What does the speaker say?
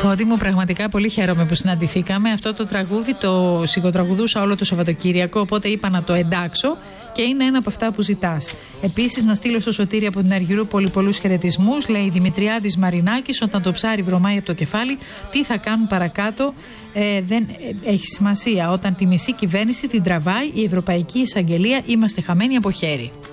Φώτη μου, πραγματικά πολύ χαίρομαι που συναντηθήκαμε. Αυτό το τραγούδι το σιγοτραγουδούσα όλο το Σαββατοκύριακο, οπότε είπα να το εντάξω και είναι ένα από αυτά που ζητάς. Επίσης, να στείλω στο Σωτήρι από την Αργυρούπολη πολλούς χαιρετισμούς. Λέει Δημητριάδης Μαρινάκης, όταν το ψάρι βρωμάει από το κεφάλι, τι θα κάνουν παρακάτω, δεν έχει σημασία. Όταν τη μισή κυβέρνηση την τραβάει η Ευρωπαϊκή Εισαγγελία, είμαστε χαμένοι από χέρι.